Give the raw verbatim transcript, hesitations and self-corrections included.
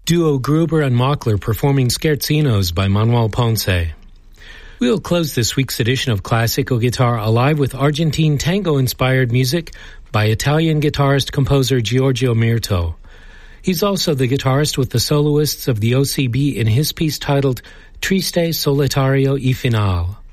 duo Gruber and Mockler performing Scherzinos by Manuel Ponce. We'll close this week's edition of Classical Guitar Alive with Argentine tango-inspired music by Italian guitarist-composer Giorgio Mirto. He's also the guitarist with the soloists of the O C B in his piece titled Triste Solitario y Final.